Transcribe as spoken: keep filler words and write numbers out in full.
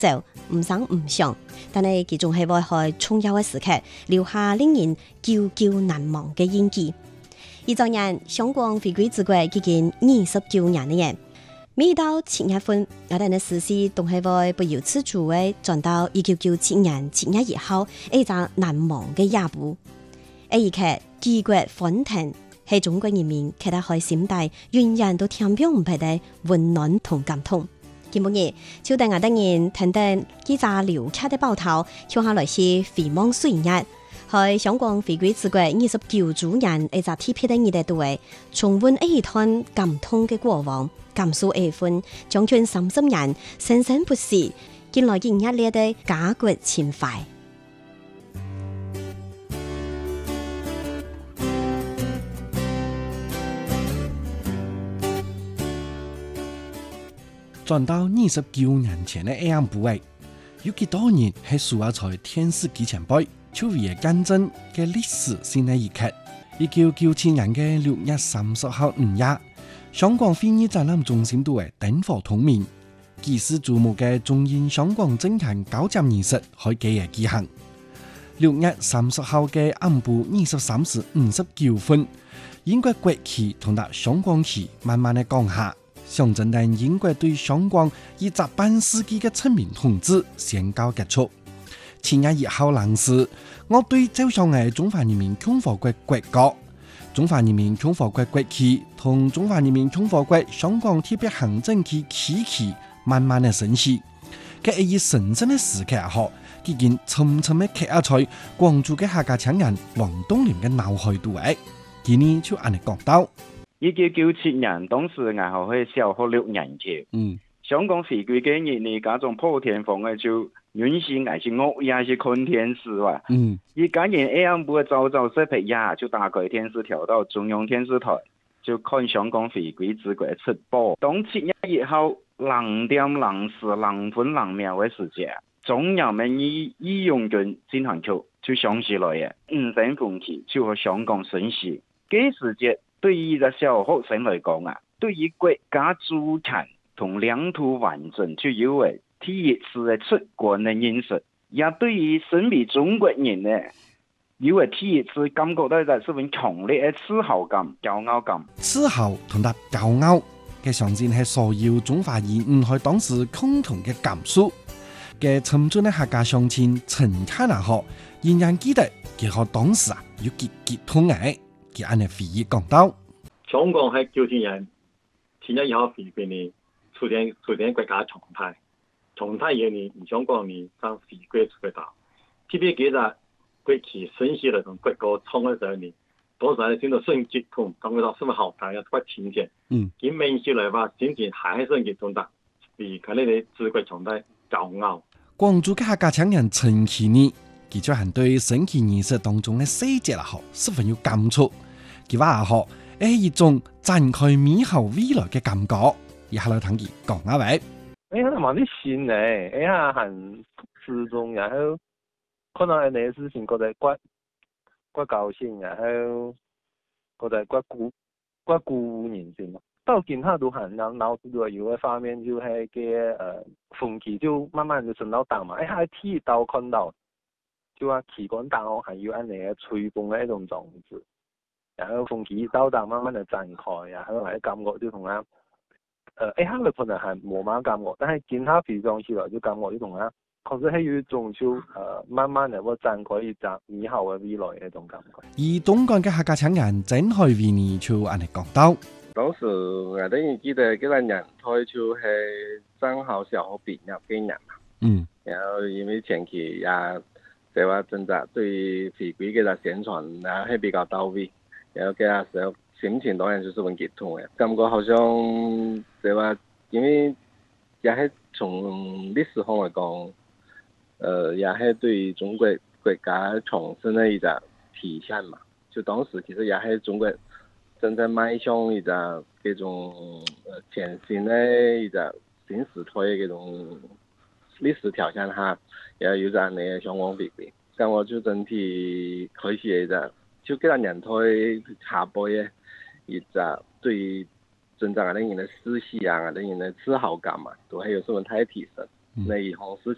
就唔生唔想，但係佢仲係會喺重要嘅時刻留下令人久久難忘嘅印記。而昨年香港回歸祖國已經二十九年嘅人，每到七月份，我哋嘅時事都係會不由自主嘅轉到一九九七年七月一號一個難忘嘅夜幕。呢一刻，舉國歡騰，係中國人民企得開心底，永遠都填補唔平嘅溫暖同感動。今日就等我哋人聽聽記者劉克嘅報道，接下來是回望歲月，喺香港回歸祖國二十九周年一個特別嘅日度嘅，重溫一段感動嘅過往，感受一份將近三十年生生不息、近來熱烈嘅家國情懷。 轉到二十九年前的下晡位，有幾多人喺數下在電視機前輩，就為了見證嘅歷史性嘅一刻。一九九七年嘅六月三十號午夜，香港會議展覽中心度嘅燈火通明，舉世矚目嘅中英香港政壇交接儀式喺幾日舉行。六月三十號嘅下晡二十三時五十九分，英國國旗同埋香港旗慢慢嘅降下。象徵緊英國對香港以集半世紀嘅殖民統治宣告結束。七月一號零時，我對走上嘅中華人民共和國國歌、中華人民共和國國旗同中華人民共和國香港特別行政區區旗慢慢嘅升起。佢係以神聖嘅時刻後，已經沉沉嘅刻下在廣州嘅客家青年王東林嘅腦海度嘅。今年就按你講到。 一九九七年，當時我係小學六年級。 嗯， 香港回歸嘅日呢，嗰種破天荒嘅就允許我是我也是看電視哇。 嗯， 而家人 A M 部嘅早早十匹呀，就打開電視調到中央電視台，就看香港回歸之國直播。當七月一號零點零時零分零秒嘅時間，中央嘅義義勇軍進行曲就響起來嘅，五星紅旗就和香港升起。嗰時節對於一個小學生來講啊，對於國家主權同領土完整就有為第一次嘅出國嘅認識，也對於身為中國人呢，有為第一次感覺到一個十分強烈嘅自豪感、驕傲感。 自豪同埋驕傲嘅象徵係所有中華人民喺當時共同嘅感受。嘅沉重嘅客家鄉親陳卡納學仍然記得佢喺當時啊有幾激動嘅。佢按你回憶講到， 香港喺九七年七月一號回歸呢，出現出現國家常態，常態以後呢，香港呢將回歸出國大，特別記得國旗升起來同國歌唱嘅時候呢，當時係聽到聲激動，感覺到十分好大嘅國情節。嗯，佢明顯來話，心情還是激動的，比佢哋嘅祖國常態驕傲。 廣州嘅客家青年陳其呢？佢就係對升旗儀式當中嘅細節啦，嗬，十分有感觸。佢話啊，嗬，係一種展開美好未來嘅感覺。以下來聽佢講下喂。 誒，可能蠻啲線咧，誒下很始終，然後可能係呢個事情覺得怪怪高興，然後覺得怪鼓怪鼓舞人心咯。到今下都很腦腦子度有個畫面，就係嘅誒風旗就慢慢就升到頂嘛，誒下睇到看到。就話旗杆大哦，還有按那個吹風的一種種子，然後風旗到達慢慢的展開，然後還感覺就同啊，呃，一下子可能係冇乜感覺，但係見他回想起來就感覺就同啊，確實係有一種就呃慢慢的會展開一個美好的未來的一種感覺。 而東莞嘅客家青年真係為你就按你講到， 當時我等於記得嗰個年代就係正好小學畢業嘅年嘛，嗯，然後因為前期也。就話真係對回歸嘅個宣傳啊係比較到位，然後嗰個時候心情當然就是很激動嘅，感覺好像就話因為也係從歷史上嚟講，呃也係對中國國家重生嘅一個體現嘛。就當時其實也係中國正在邁向一個嗰種呃全新嘅一個新時代嘅嗰種歷史條件下。也有咗你嘅香港回歸，咁我就整體開始嘅就幾個年代下輩嘅，一個對於增長我哋人嘅士氣啊，我哋人嘅自豪感嘛，都係有什麼太提升。那以後事